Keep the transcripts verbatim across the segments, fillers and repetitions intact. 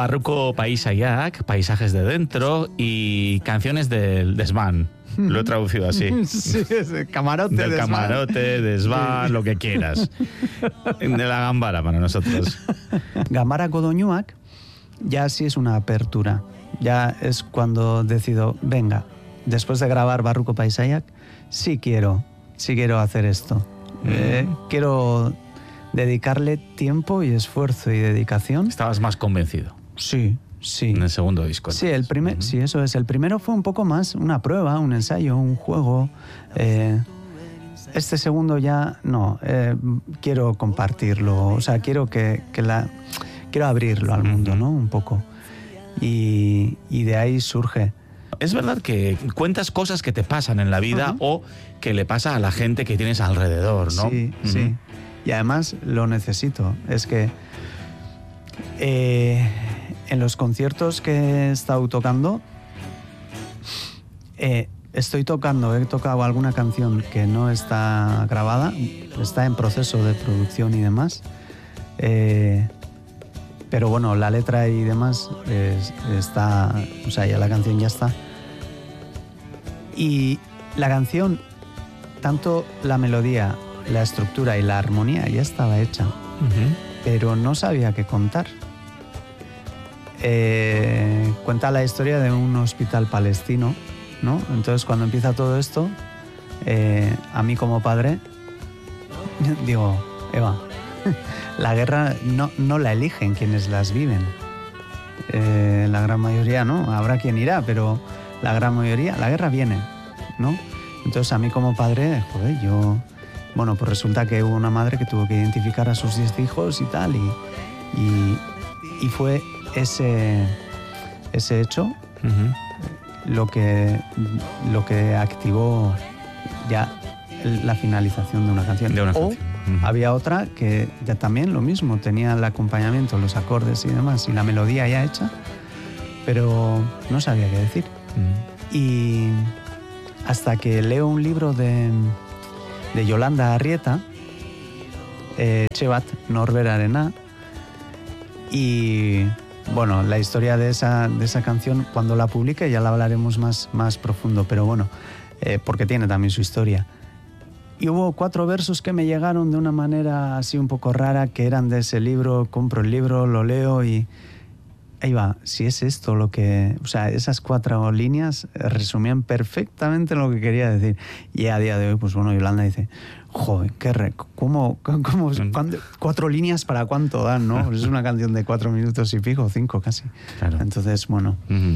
Barruko Paisaiak, Paisajes de Dentro y Canciones del Desván. Lo he traducido así. Sí, es camarote, del desván. camarote, desván, sí. Lo que quieras. De la gambara para nosotros. Gambara Godoñuak ya sí es una apertura. Ya es cuando decido, venga, después de grabar Barruko Paisaiak, sí quiero, sí quiero hacer esto. Mm. Eh, quiero dedicarle tiempo y esfuerzo y dedicación. ¿Estabas más convencido? Sí. Sí. En el segundo disco. Sí, el primer, uh-huh. sí, eso es. El primero fue un poco más una prueba, un ensayo, un juego. Eh, este segundo ya no. Eh, quiero compartirlo. O sea, quiero que, que la, quiero abrirlo al mundo, ¿no? Un poco. Y, y de ahí surge. Es verdad que cuentas cosas que te pasan en la vida uh-huh. o que le pasa a la gente que tienes alrededor, ¿no? Sí, uh-huh. sí. Y además lo necesito. Es que eh, en los conciertos que he estado tocando, eh, estoy tocando, he tocado alguna canción que no está grabada, está en proceso de producción y demás. Eh, pero bueno, la letra y demás es, está, o sea, ya la canción ya está. Y la canción, tanto la melodía, la estructura y la armonía ya estaba hecha, uh-huh. pero no sabía qué contar. Eh, cuenta la historia de un hospital palestino, ¿no? Entonces, cuando empieza todo esto, eh, a mí como padre, digo, Eva, la guerra no, no la eligen quienes las viven. Eh, la gran mayoría, ¿no? Habrá quien irá, pero la gran mayoría, la guerra viene, ¿no? Entonces, a mí como padre, joder, yo... Bueno, pues resulta que hubo una madre que tuvo que identificar a sus diez hijos y tal, y, y, y fue ese, ese hecho uh-huh. lo, que, lo que activó ya la finalización de una canción. De una o canción. Uh-huh. Había otra que ya también lo mismo, tenía el acompañamiento, los acordes y demás, y la melodía ya hecha, pero no sabía qué decir. Uh-huh. Y hasta que leo un libro de... de Yolanda Arrieta, eh, Chebat Norbert Arena, y bueno, la historia de esa, de esa canción, cuando la publique ya la hablaremos más, más profundo, pero bueno, eh, porque tiene también su historia. Y hubo cuatro versos que me llegaron de una manera así un poco rara, que eran de ese libro, compro el libro, lo leo y... Ahí va, si es esto lo que... O sea, esas cuatro líneas resumían perfectamente lo que quería decir. Y a día de hoy, pues bueno, Yolanda dice, joder, qué re... ¿Cómo? cómo cuándo, cuatro líneas para cuánto dan, ¿no? Pues es una canción de cuatro minutos y pico, cinco casi. Claro. Entonces, bueno... Uh-huh.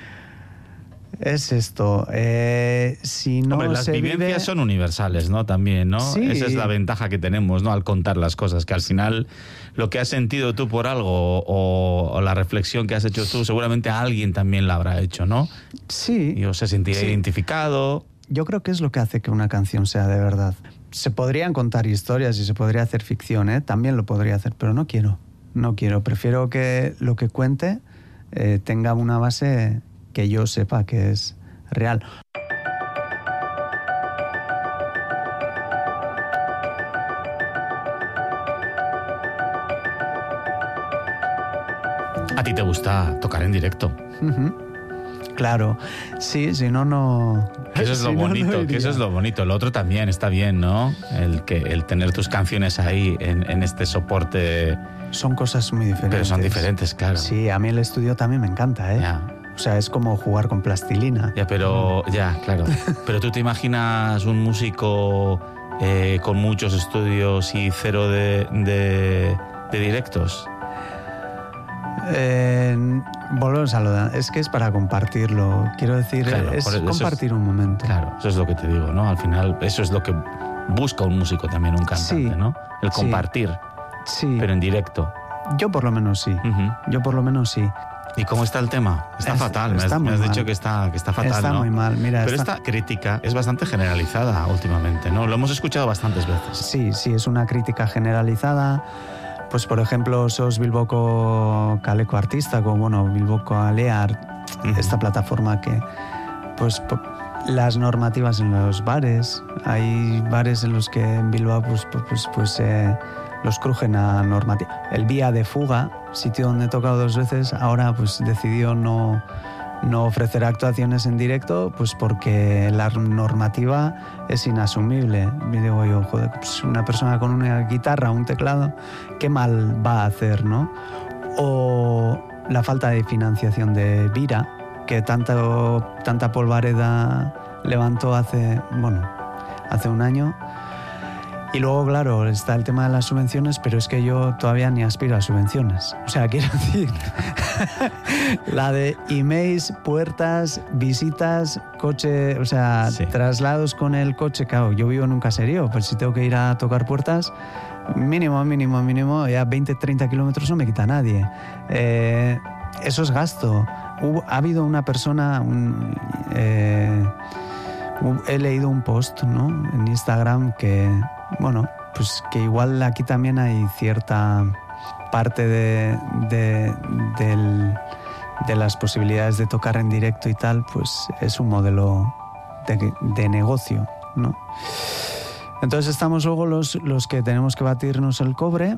Es esto. Eh, si no Hombre, las se vivencias vive... son universales, ¿no? También, ¿no? Sí. Esa es la ventaja que tenemos, ¿no? Al contar las cosas, que al final lo que has sentido tú por algo o, o la reflexión que has hecho tú, seguramente alguien también la habrá hecho, ¿no? Sí. Y o se sentirá sí. identificado. Yo creo que es lo que hace que una canción sea de verdad. Se podrían contar historias y se podría hacer ficción, ¿eh? También lo podría hacer, pero no quiero. No quiero. Prefiero que lo que cuente eh, tenga una base... que yo sepa que es real. A ti te gusta tocar en directo. Uh-huh. Claro, sí, si no, no... Que eso es lo si bonito, no, no que eso es lo bonito. Lo otro también está bien, ¿no? El, que, el tener tus canciones ahí en, en este soporte... Son cosas muy diferentes. Pero son diferentes, claro. Sí, a mí el estudio también me encanta, ¿eh? Ya. O sea, es como jugar con plastilina. Ya, pero... Ya, claro. Pero tú te imaginas un músico eh, con muchos estudios y cero de, de, de directos. Eh, volvemos a lo de... Es que es para compartirlo. Quiero decir, claro, es compartir es, un momento. Claro, eso es lo que te digo, ¿no? Al final, eso es lo que busca un músico también, un cantante, sí, ¿no? El compartir, sí. pero en directo. Yo por lo menos sí. Uh-huh. Yo por lo menos sí. ¿Y cómo está el tema? Está es, fatal. Está me has, me has dicho mal. que está, que está fatal, está ¿no? muy mal. Mira, pero está... esta crítica es bastante generalizada últimamente, ¿no? Lo hemos escuchado bastantes veces. Sí, sí, es una crítica generalizada. Pues, por ejemplo, sos Bilboko kaleko artista, como, bueno, Bilboko Alear, uh-huh. esta plataforma que, pues, las normativas en los bares. Hay bares en los que en Bilbao, pues, pues, pues eh, los crujen a normativa. El Vía de Fuga, sitio donde he tocado dos veces, ahora pues decidió no, no ofrecer actuaciones en directo, pues porque la normativa es inasumible. Y digo yo, joder, pues una persona con una guitarra, un teclado, ¿qué mal va a hacer, no? O la falta de financiación de Vira, que tanto, tanta polvareda levantó hace, bueno, hace un año. Y luego, claro, está el tema de las subvenciones, pero es que yo todavía ni aspiro a subvenciones. O sea, quiero decir, la de emails, puertas, visitas, coche, o sea, sí. traslados con el coche. Claro, yo vivo en un caserío, pues si tengo que ir a tocar puertas, mínimo, mínimo, mínimo, ya veinte, treinta kilómetros no me quita nadie. Eh, eso es gasto. Hubo, ha habido una persona... Un, eh, he leído un post, ¿no?, en Instagram que... Bueno, pues que igual aquí también hay cierta parte de, de, del, de las posibilidades de tocar en directo y tal, pues es un modelo de, de negocio, ¿no? Entonces estamos luego los, los que tenemos que batirnos el cobre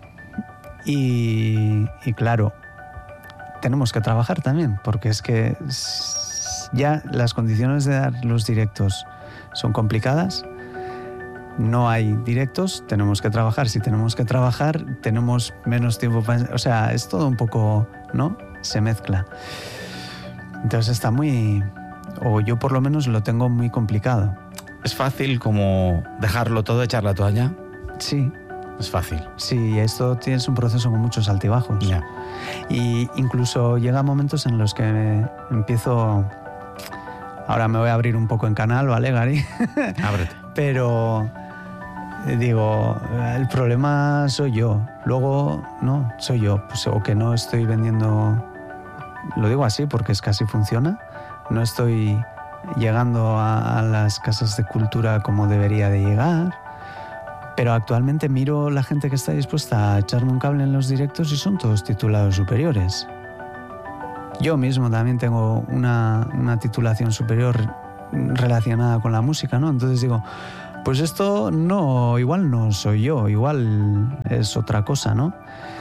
y, y claro, tenemos que trabajar también, porque es que ya las condiciones de dar los directos son complicadas. No hay directos, tenemos que trabajar. Si tenemos que trabajar, tenemos menos tiempo para... O sea, es todo un poco, ¿no? Se mezcla. Entonces está muy... O yo por lo menos lo tengo muy complicado. ¿Es fácil como dejarlo todo, echar la toalla? Sí. Es fácil. Sí, esto tienes un proceso con muchos altibajos. Ya. Y incluso llega momentos en los que empiezo... Ahora me voy a abrir un poco en canal, ¿vale, Gary? Ábrete. Pero... digo, el problema soy yo. Luego, no, soy yo. Pues, o que no estoy vendiendo... Lo digo así porque es que así funciona. No estoy llegando a, a las casas de cultura como debería de llegar. Pero actualmente miro la gente que está dispuesta a echarme un cable en los directos y son todos titulados superiores. Yo mismo también tengo una, una titulación superior relacionada con la música, ¿no? Entonces digo... Pues esto no, igual no soy yo, igual es otra cosa, ¿no?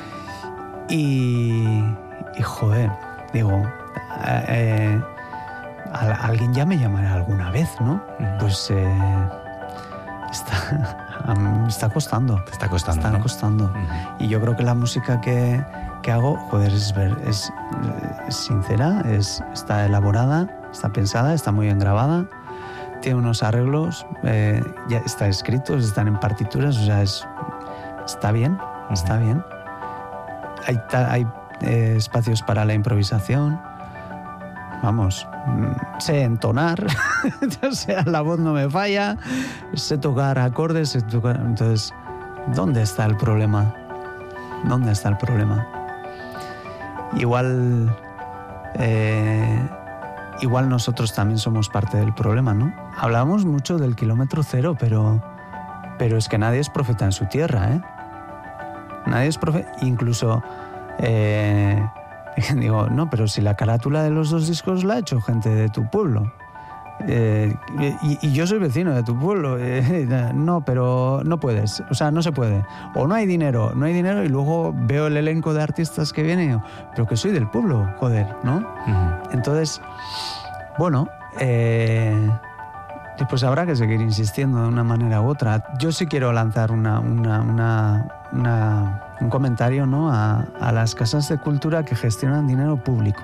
Y, y joder, digo, eh, eh, alguien ya me llamará alguna vez, ¿no? Pues eh, está, me está costando. Te está costando, Está ¿no? costando. Uh-huh. Y yo creo que la música que, que hago, joder, es, es, es sincera, es, está elaborada, está pensada, está muy bien grabada. Tiene unos arreglos, eh, ya está escritos, están en partituras, o sea, es, está bien, uh-huh. está bien. Hay, hay eh, espacios para la improvisación. Vamos, sé entonar, o sea, la voz no me falla, sé tocar acordes, sé tocar... Entonces, ¿dónde está el problema? ¿Dónde está el problema? Igual... Eh, Igual nosotros también somos parte del problema, ¿no? Hablamos mucho del kilómetro cero, pero, pero es que nadie es profeta en su tierra, ¿eh? Nadie es profeta... Incluso, eh, digo, no, pero si la carátula de los dos discos la ha hecho gente de tu pueblo. Eh, y, y yo soy vecino de tu pueblo. Eh, no, pero no puedes. O sea, no se puede. O no hay dinero, no hay dinero y luego veo el elenco de artistas que vienen y digo, pero que soy del pueblo, joder, ¿no? Uh-huh. Entonces, bueno, eh, pues habrá que seguir insistiendo de una manera u otra. Yo sí quiero lanzar una, una, una, una, un comentario, ¿no?, a, a las casas de cultura que gestionan dinero público.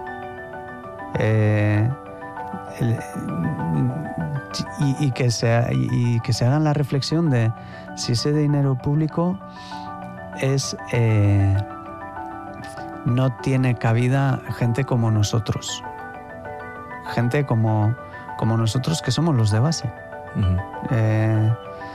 Eh... El, y, y, que se, y que se hagan la reflexión de si ese dinero público es eh, no tiene cabida gente como nosotros, gente como, como nosotros que somos los de base. Uh-huh. eh,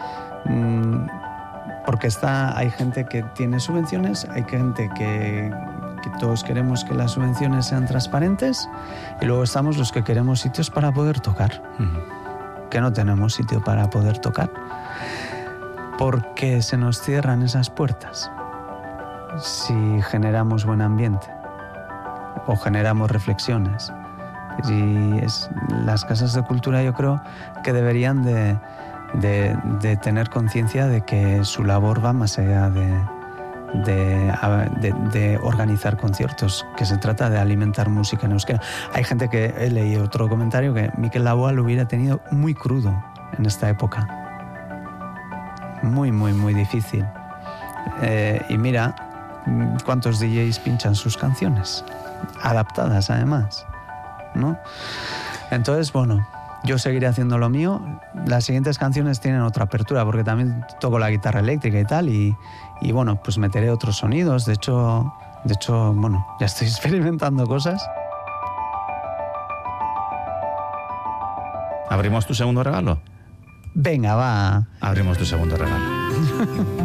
porque está, hay gente que tiene subvenciones, hay gente que que todos queremos que las subvenciones sean transparentes y luego estamos los que queremos sitios para poder tocar, uh-huh. que no tenemos sitio para poder tocar porque se nos cierran esas puertas si generamos buen ambiente o generamos reflexiones. Y es, las casas de cultura yo creo que deberían de, de, de tener conciencia de que su labor va más allá de, de, de, de organizar conciertos, que se trata de alimentar música en euskera. Hay gente que, he leído otro comentario, que Mikel Laboa lo hubiera tenido muy crudo en esta época. Muy, muy, muy difícil. Eh, y mira, ¿cuántos D Js pinchan sus canciones? Adaptadas, además, ¿no? Entonces, bueno, yo seguiré haciendo lo mío. Las siguientes canciones tienen otra apertura, porque también toco la guitarra eléctrica y tal, y, y bueno, pues meteré otros sonidos. De hecho, de hecho, bueno, ya estoy experimentando cosas. ¿Abrimos tu segundo regalo? Venga, va. Abrimos tu segundo regalo.